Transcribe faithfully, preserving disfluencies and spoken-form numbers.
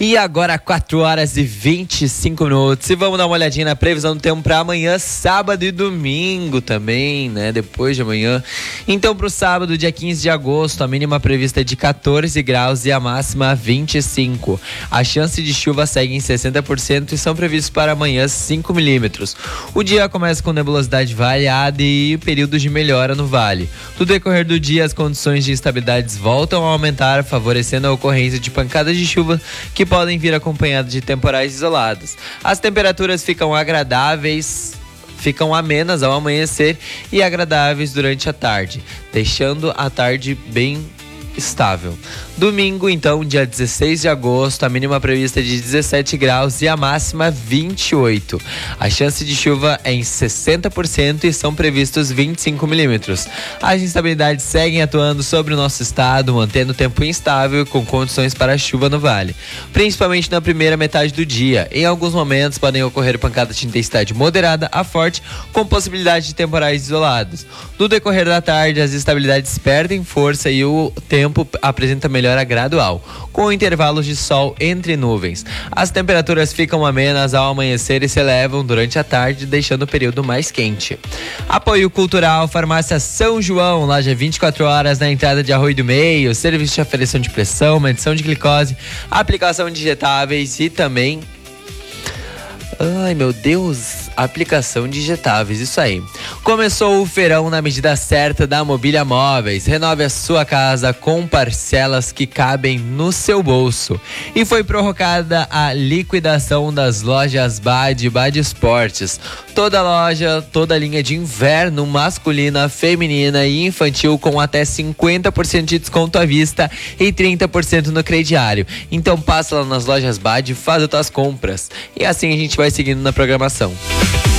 E agora quatro horas e vinte e cinco minutos. E vamos dar uma olhadinha na previsão do tempo para amanhã, sábado e domingo também, né? Depois de amanhã. Então, para o sábado, dia quinze de agosto, a mínima prevista é de quatorze graus e a máxima vinte e cinco. A chance de chuva segue em sessenta por cento e são previstos para amanhã cinco milímetros. O dia começa com nebulosidade variada e períodos de melhora no vale. No decorrer do dia, as condições de instabilidades voltam a aumentar, favorecendo a ocorrência de pancadas de chuva que podem vir acompanhadas de temporais isolados. As temperaturas ficam agradáveis, ficam amenas ao amanhecer e agradáveis durante a tarde, deixando a tarde bem estável. Domingo, então, dia dezesseis de agosto, a mínima prevista é de dezessete graus e a máxima vinte e oito. A chance de chuva é em sessenta por cento e são previstos vinte e cinco milímetros. As instabilidades seguem atuando sobre o nosso estado, mantendo o tempo instável com condições para chuva no vale, principalmente na primeira metade do dia. Em alguns momentos podem ocorrer pancadas de intensidade moderada a forte, com possibilidade de temporais isolados. No decorrer da tarde, as instabilidades perdem força e o tempo apresenta melhora gradual, com intervalos de sol entre nuvens. As temperaturas ficam amenas ao amanhecer e se elevam durante a tarde, deixando o período mais quente. Apoio Cultural, Farmácia São João, loja vinte e quatro horas na entrada de Arroio do Meio, serviço de aferição de pressão, medição de glicose, aplicação de injetáveis e também... Ai, meu Deus, aplicação de injetáveis, isso aí. Começou o feirão na medida certa da Mobília Móveis. Renove a sua casa com parcelas que cabem no seu bolso. E foi prorrogada a liquidação das lojas Bad e Bad Esportes. Toda loja, toda linha de inverno, masculina, feminina e infantil com até cinquenta por cento de desconto à vista e trinta por cento no crediário. Então passa lá nas lojas Bad e faz as tuas compras. E assim a gente vai seguindo na programação.